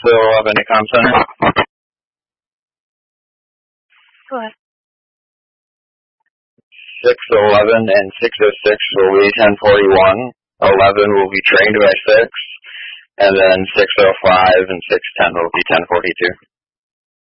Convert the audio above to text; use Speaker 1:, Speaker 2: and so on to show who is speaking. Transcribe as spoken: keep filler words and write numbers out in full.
Speaker 1: oh eleven to comm center.
Speaker 2: Go ahead.
Speaker 1: six eleven and six oh six will be ten forty-one. eleven will be trained by six. And then six oh five and six ten will be ten forty-two.